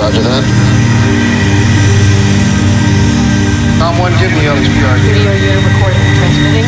Roger that. Tom 1, give me LHPR. Radio unit recording, transmitting.